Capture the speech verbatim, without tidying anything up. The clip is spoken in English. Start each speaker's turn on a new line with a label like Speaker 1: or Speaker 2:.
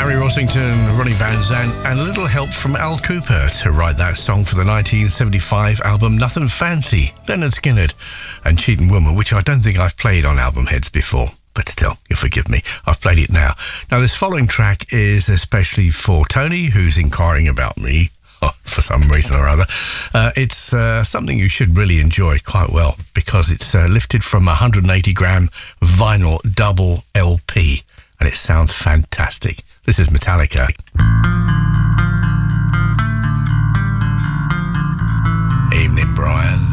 Speaker 1: Barry Rossington, Ronnie Van Zant, and a little help from Al Cooper to write that song for the nineteen seventy-five album Nothing Fancy, Leonard Skinner and Cheating Woman, which I don't think I've played on Album Heads before. But still, you'll forgive me, I've played it now. Now, this following track is especially for Tony, who's inquiring about me for some reason or other. Uh, it's uh, something you should really enjoy quite well because it's uh, lifted from a one hundred eighty gram vinyl double L P. And it sounds fantastic. This is Metallica. Evening, Brian.